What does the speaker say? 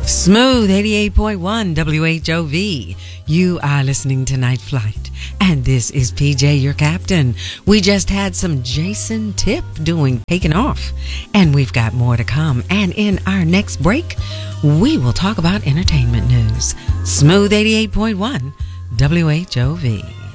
Smooth 88.1 WHOV. You are listening to Night Flight. And this is PJ, your captain. We just had some Jason Tipp doing Taking Off. And we've got more to come. And in our next break, we will talk about entertainment news. Smooth 88.1 WHOV.